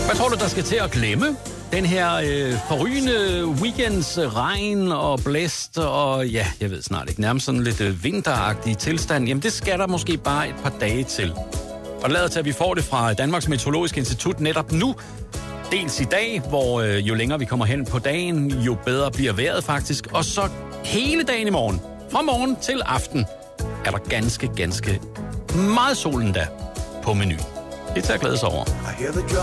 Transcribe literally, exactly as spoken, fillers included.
Hvad tror du, der skal til at glemme? Den her øh, forrygende weekends regn og blæst og ja, jeg ved snart ikke, nærmest sådan lidt øh, vinteragtig tilstand. Jamen det skal der måske bare et par dage til. Og lader til, at vi får det fra Danmarks Meteorologiske Institut netop nu. Dels i dag, hvor øh, jo længere vi kommer hen på dagen, jo bedre bliver vejret faktisk. Og så hele dagen i morgen, fra morgen til aften, er der ganske, ganske meget solen da på menuen. Det er til at glæde sig over.